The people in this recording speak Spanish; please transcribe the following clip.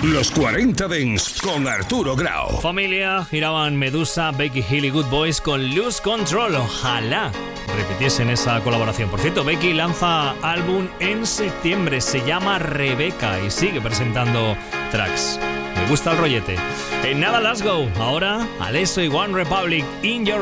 Los 40 Dents con Arturo Grau. Familia, giraban Medusa, Becky Hill y Good Boys con Lose Control. Ojalá repitiesen esa colaboración. Por cierto, Becky lanza álbum en septiembre, se llama Rebeca y sigue presentando tracks. Me gusta el rollete. En nada, let's go. Ahora, Alesso y One Republic, In Your